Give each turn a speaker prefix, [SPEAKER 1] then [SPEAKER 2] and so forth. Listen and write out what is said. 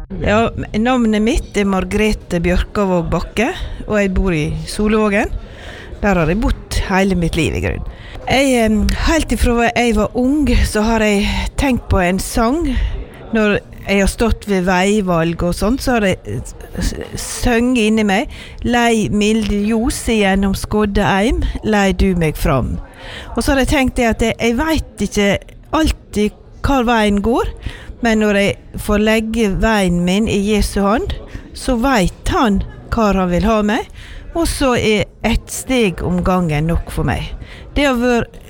[SPEAKER 1] Ja, navnet mitt Margrethe Bjørkavåg Bakke, og jeg bor i Solvågen. Der har jeg bodd hele mitt liv i grunn. Helt ifra jeg var ung, så har jeg tenkt på en sang. Når jeg har stått ved veivalg og sånt, så har jeg sønget inni meg. Lei milde ljos gjennom skodde eim, lei du meg fram. Og så har jeg tenkt det at jeg vet ikke alltid hvor veien går, men når jeg får legge veien min i Jesu hånd, så vet han hva han vil ha meg, og så ett steg om gangen nok for meg. Det har vært